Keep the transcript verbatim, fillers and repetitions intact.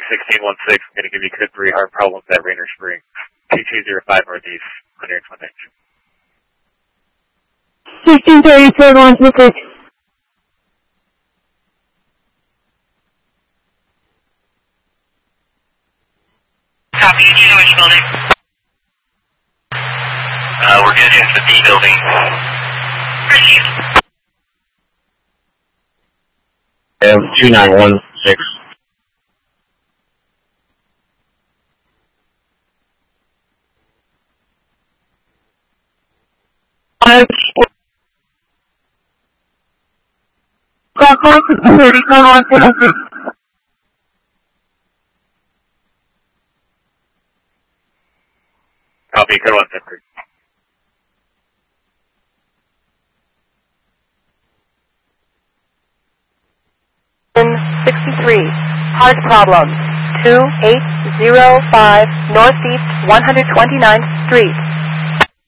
sixteen one six, I'm going to give you code three, hard problems at Rainier Springs, two two zero five Northeast, on your twin H. sixteen thirty-four, one two six. Copy, you know which building? Uh, we're getting into the B building. Proceed. Um, two nine one six. I Copy, thirty-four, one two six. Copy, code one seven three. sixty-three, hard problem, two eight zero five Northeast one hundred twenty-ninth Street.